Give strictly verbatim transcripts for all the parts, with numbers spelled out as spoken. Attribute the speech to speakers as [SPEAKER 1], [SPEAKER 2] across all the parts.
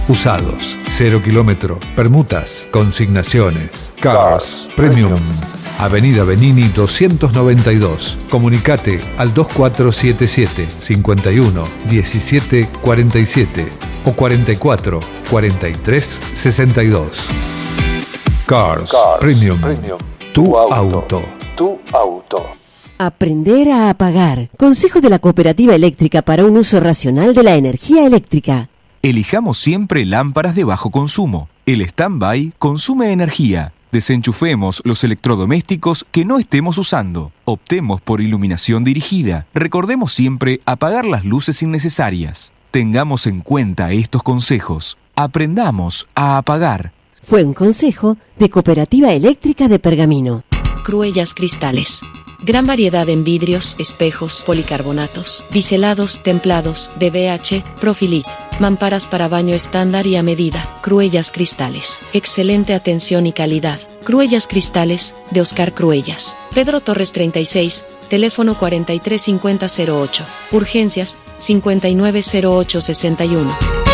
[SPEAKER 1] usados, cero kilómetro, permutas, consignaciones. Cars Premium. Avenida Benini doscientos noventa y dos. Comunicate al dos cuatro siete siete, cinco uno, uno siete cuatro siete o cuarenta y cuatro, cuarenta y tres, sesenta y dos. Cars, Cars Premium. Premium. Tu, tu auto. auto. Tu auto.
[SPEAKER 2] Aprender a apagar. Consejo de la Cooperativa Eléctrica para un uso racional de la energía eléctrica.
[SPEAKER 3] Elijamos siempre lámparas de bajo consumo. El stand-by consume energía. Desenchufemos los electrodomésticos que no estemos usando. Optemos por iluminación dirigida. Recordemos siempre apagar las luces innecesarias. Tengamos en cuenta estos consejos. Aprendamos a apagar.
[SPEAKER 2] Fue un consejo de Cooperativa Eléctrica de Pergamino.
[SPEAKER 4] Cruellas Cristales. Gran variedad en vidrios, espejos, policarbonatos, biselados, templados, D B H, Profilit. Mamparas para baño estándar y a medida. Cruellas Cristales. Excelente atención y calidad. Cruellas Cristales, de Oscar Cruellas. Pedro Torres treinta y seis, teléfono cuarenta y tres cincuenta cero ocho. Urgencias, cincuenta y nueve cero ocho sesenta y uno.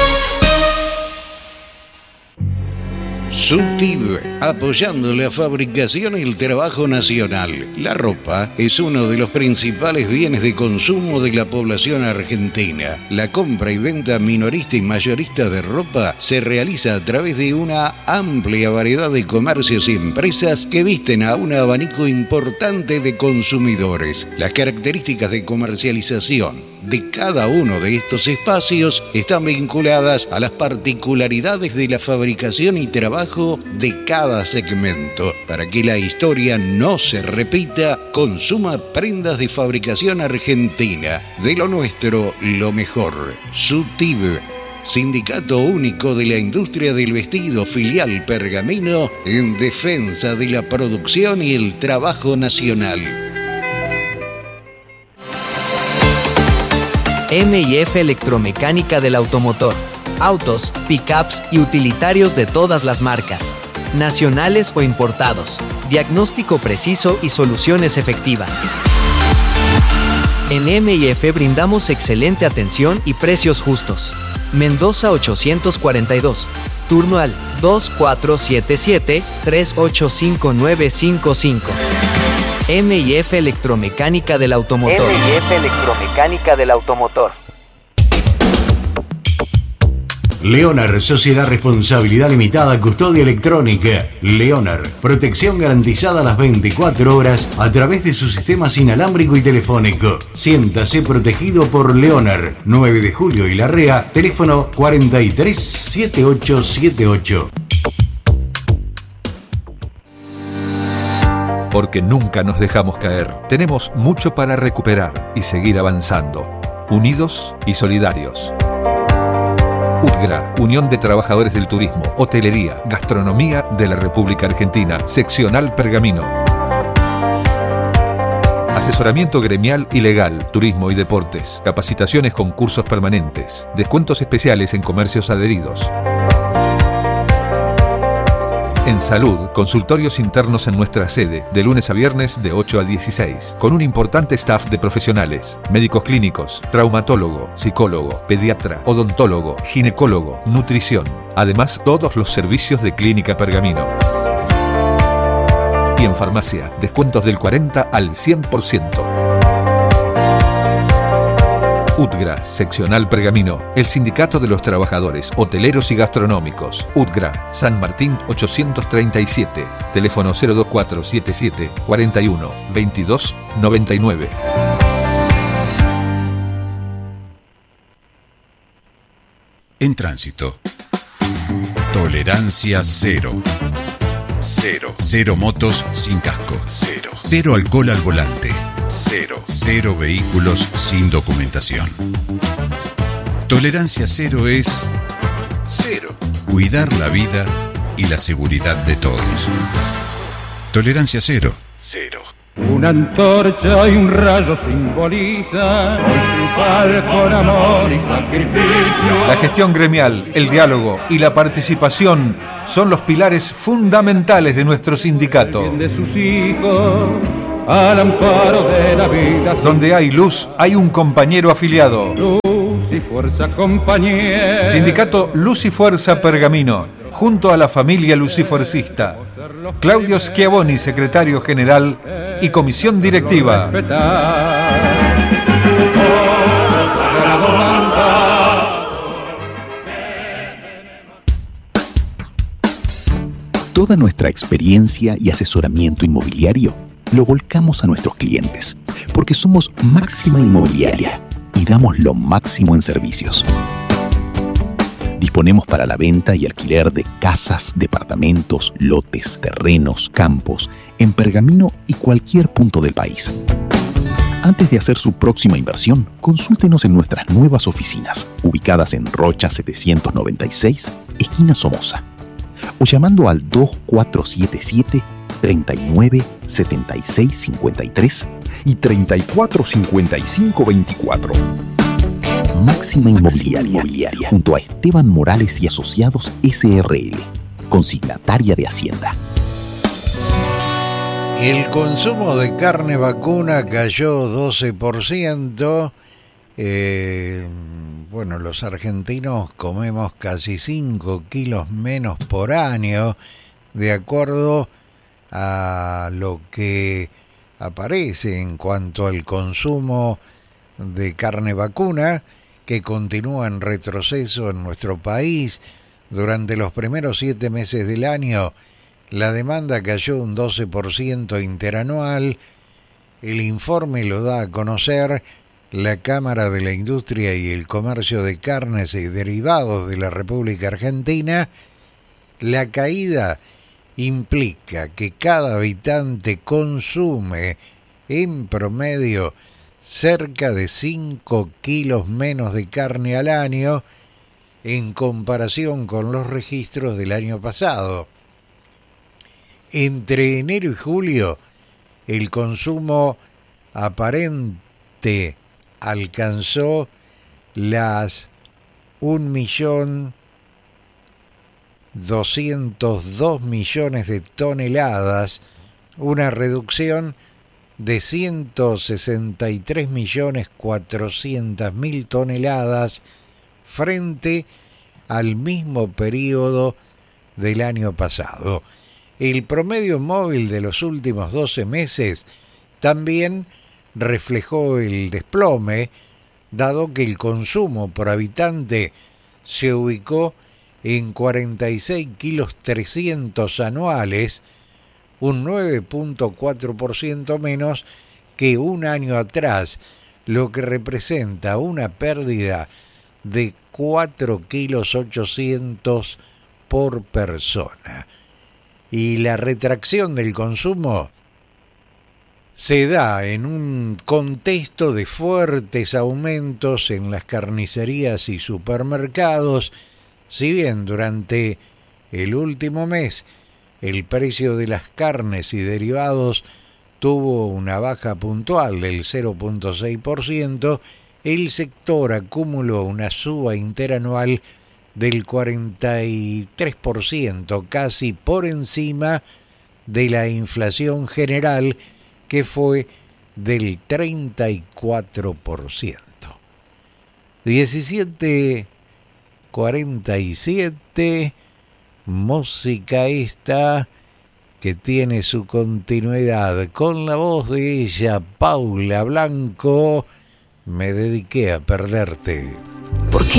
[SPEAKER 5] Subtib, apoyando la fabricación y el trabajo nacional. La ropa es uno de los principales bienes de consumo de la población argentina. La compra y venta minorista y mayorista de ropa se realiza a través de una amplia variedad de comercios y empresas que visten a un abanico importante de consumidores. Las características de comercialización de cada uno de estos espacios están vinculadas a las particularidades de la fabricación y trabajo de cada segmento. Para que la historia no se repita, consuma prendas de fabricación argentina. De lo nuestro, lo mejor. Subtib, Sindicato Único de la Industria del Vestido, filial Pergamino, en defensa de la producción y el trabajo nacional.
[SPEAKER 6] M y F Electromecánica del Automotor. Autos, pickups y utilitarios de todas las marcas, nacionales o importados. Diagnóstico preciso y soluciones efectivas. En M y F brindamos excelente atención y precios justos. Mendoza ochocientos cuarenta y dos. Turno al dos cuatro siete siete, tres ocho cinco nueve cinco cinco. M y F Electromecánica del Automotor.
[SPEAKER 7] M y F Electromecánica del Automotor.
[SPEAKER 5] Leonar, Sociedad Responsabilidad Limitada, Custodia Electrónica. Leonar, protección garantizada las veinticuatro horas a través de su sistemas inalámbrico y telefónico. Siéntase protegido por Leonar. nueve de julio y Larrea, teléfono cuarenta y tres setenta y ocho setenta y ocho.
[SPEAKER 1] Porque nunca nos dejamos caer. Tenemos mucho para recuperar y seguir avanzando. Unidos y solidarios. UTGRA, Unión de Trabajadores del Turismo, Hotelería, Gastronomía de la República Argentina, Seccional Pergamino. Asesoramiento gremial y legal, turismo y deportes, capacitaciones con cursos permanentes, descuentos especiales en comercios adheridos. En salud, consultorios internos en nuestra sede, de lunes a viernes de ocho a dieciséis, con un importante staff de profesionales, médicos clínicos, traumatólogo, psicólogo, pediatra, odontólogo, ginecólogo, nutrición. Además, todos los servicios de Clínica Pergamino. Y en farmacia, descuentos del cuarenta al cien por ciento. UTGRA, Seccional Pergamino, el Sindicato de los Trabajadores Hoteleros y Gastronómicos. UTGRA, San Martín ochocientos treinta y siete, teléfono cero dos cuatro siete siete, cuarenta y uno, veintidós, noventa y nueve.
[SPEAKER 8] En tránsito. Tolerancia cero. Cero. Cero motos sin casco. Cero. Cero alcohol al volante. Cero. Cero vehículos sin documentación. Tolerancia cero es cero. Cuidar la vida y la seguridad de todos. Tolerancia cero. Cero.
[SPEAKER 9] Una antorcha y un rayo simbolizan el triunfar con amor y sacrificio.
[SPEAKER 1] La gestión gremial, el diálogo y la participación son los pilares fundamentales de nuestro sindicato.
[SPEAKER 9] De sus hijos, al amparo de la vida.
[SPEAKER 1] Donde hay luz, hay un compañero afiliado.
[SPEAKER 9] Luz Luz y Fuerza compañía.
[SPEAKER 1] Sindicato Luz y Fuerza Pergamino, junto a la familia lucifuercista. Claudio Schiavoni, secretario general y comisión directiva.
[SPEAKER 10] Toda nuestra experiencia y asesoramiento inmobiliario lo volcamos a nuestros clientes, porque somos Máxima Inmobiliaria y damos lo máximo en servicios. Disponemos para la venta y alquiler de casas, departamentos, lotes, terrenos, campos, en Pergamino y cualquier punto del país. Antes de hacer su próxima inversión, consúltenos en nuestras nuevas oficinas, ubicadas en Rocha setecientos noventa y seis, esquina Somoza, o llamando al dos cuatro siete siete, tres nueve, siete seis cinco tres y treinta y cuatro cincuenta y cinco veinticuatro. Máxima Inmobiliaria, Inmobiliaria, junto a Esteban Morales y Asociados S R L, consignataria de Hacienda.
[SPEAKER 5] El consumo de carne vacuna cayó doce por ciento. Eh, bueno, los argentinos comemos casi cinco kilos menos por año, de acuerdo a lo que aparece en cuanto al consumo de carne vacuna, que continúa en retroceso en nuestro país. Durante los primeros siete meses del año, la demanda cayó un doce por ciento interanual. El informe lo da a conocer la Cámara de la Industria y el Comercio de Carnes y Derivados de la República Argentina. La caída implica que cada habitante consume en promedio cerca de cinco kilos menos de carne al año en comparación con los registros del año pasado. Entre enero y julio, el consumo aparente alcanzó las un millón doscientos dos millones de toneladas, una reducción de ciento sesenta y tres millones cuatrocientas mil toneladas frente al mismo periodo del año pasado. El promedio móvil de los últimos doce meses también reflejó el desplome, dado que el consumo por habitante se ubicó en cuarenta y seis kilos trescientos anuales, un nueve punto cuatro por ciento menos que un año atrás, lo que representa una pérdida de cuatro kilos ochocientos por persona. Y la retracción del consumo se da en un contexto de fuertes aumentos en las carnicerías y supermercados. Si bien durante el último mes el precio de las carnes y derivados tuvo una baja puntual del cero punto seis por ciento, el sector acumuló una suba interanual del cuarenta y tres por ciento, casi por encima de la inflación general, que fue del treinta y cuatro por ciento. diecisiete cuarenta y siete, música esta que tiene su continuidad con la voz de ella, Paula Blanco. Me dediqué a perderte.
[SPEAKER 11] ¿Por qué